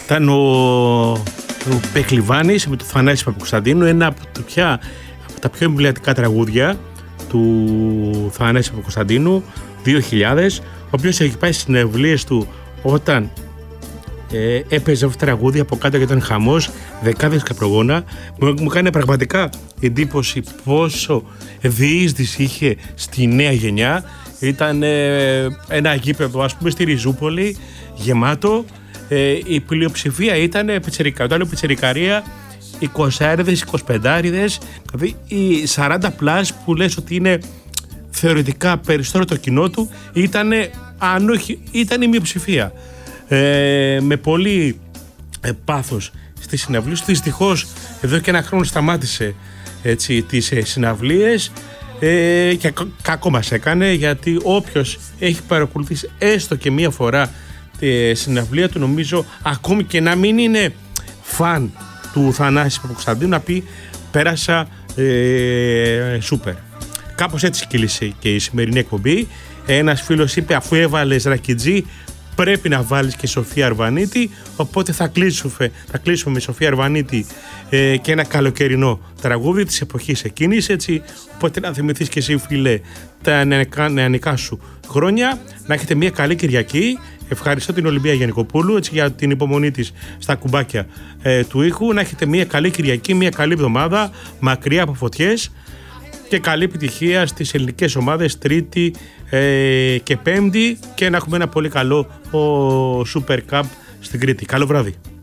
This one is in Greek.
Ήταν ο Πεχλιβάνης με το Θανάση Παπακοσταντίνου, ένα από τα πιο εμβληματικά τραγούδια του Θανάση Παπακοσταντίνου, 2000, ο οποίος έχει πάει στις συναυλίες του όταν έπαιζε αυτά τα τραγούδια από κάτω και ήταν χαμός, δεκάδες καπρογόνα. Μου κάνει πραγματικά εντύπωση πόσο διείσδυση είχε στη νέα γενιά. Ήταν ένα γήπεδο, ας πούμε, στη Ριζούπολη, γεμάτο. Η πλειοψηφία ήταν πιτσιρικά. Όταν λέω πιτσιρικαρία, 20άριδες, 25άριδες, δηλαδή οι 40 πλάς που λες ότι είναι θεωρητικά περισσότερο το κοινό του, αν όχι, ήταν η μειοψηφία. Με πολύ πάθος στις συναυλίες του. Δυστυχώς εδώ και ένα χρόνο σταμάτησε τις συναυλίες και κακό μας έκανε, γιατί όποιος έχει παρακολουθήσει έστω και μία φορά τη συναυλία του, νομίζω ακόμη και να μην είναι φαν του Θανάση Παπακοσταντίνου, να πει πέρασα σούπερ. Κάπως έτσι κύλησε και η σημερινή εκπομπή. Ένας φίλος είπε, αφού έβαλες Ρακιτζή πρέπει να βάλεις και Σοφία Αρβανίτη, οπότε θα κλείσουμε με Σοφία Αρβανίτη και ένα καλοκαιρινό τραγούδι της εποχής εκείνης, έτσι, οπότε να θυμηθείς και εσύ, φίλε, τα νεανικά σου χρόνια. Να έχετε μια καλή Κυριακή. Ευχαριστώ την Ολυμπία Γιαννικοπούλου, έτσι, για την υπομονή της στα κουμπάκια του ήχου. Να έχετε μια καλή Κυριακή, μια καλή εβδομάδα, μακριά από φωτιές, και καλή επιτυχία στις ελληνικές ομάδες Τρίτη και Πέμπτη, και να έχουμε ένα πολύ καλό Super Cup στην Κρήτη. Καλό βράδυ.